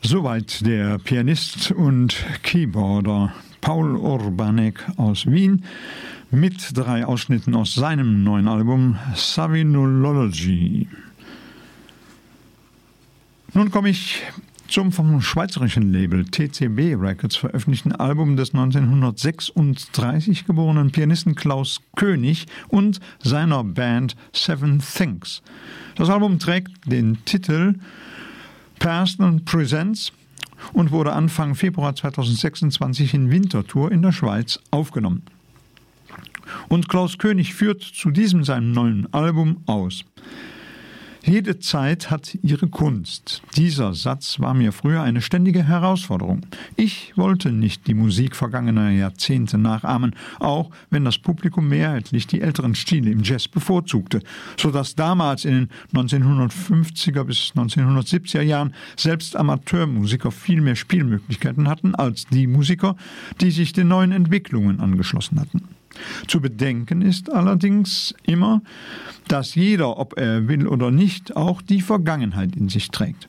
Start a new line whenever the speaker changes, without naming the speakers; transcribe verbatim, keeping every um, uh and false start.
Soweit der Pianist und Keyboarder Paul Urbanek aus Wien mit drei Ausschnitten aus seinem neuen Album Savinology. Nun komme ich zum vom schweizerischen Label T C B Records veröffentlichten Album des neunzehnhundertsechsunddreißig geborenen Pianisten Klaus König und seiner Band Seven Things. Das Album trägt den Titel Personal Presents und wurde Anfang Februar zweitausendsechsundzwanzig in Winterthur in der Schweiz aufgenommen. Und Klaus König führt zu diesem seinem neuen Album aus: Jede Zeit hat ihre Kunst. Dieser Satz war mir früher eine ständige Herausforderung. Ich wollte nicht die Musik vergangener Jahrzehnte nachahmen, auch wenn das Publikum mehrheitlich die älteren Stile im Jazz bevorzugte, sodass damals in den neunzehnhundertfünfziger bis neunzehnhundertsiebziger Jahren selbst Amateurmusiker viel mehr Spielmöglichkeiten hatten als die Musiker, die sich den neuen Entwicklungen angeschlossen hatten. Zu bedenken ist allerdings immer, dass jeder, ob er will oder nicht, auch die Vergangenheit in sich trägt.